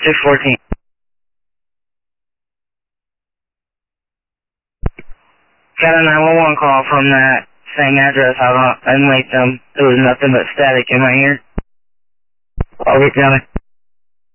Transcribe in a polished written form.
614. Got a 911 call from that same address. I didn't wait them. There was nothing but static in my ear. I'll get down it.